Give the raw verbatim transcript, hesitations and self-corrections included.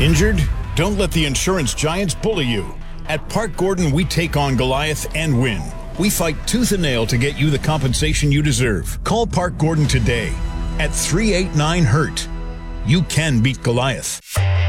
Injured? Don't let the insurance giants bully you. At Park Gordon, we take on Goliath and win. We fight tooth and nail to get you the compensation you deserve. Call Park Gordon today at three eight nine, hurt. You can beat Goliath.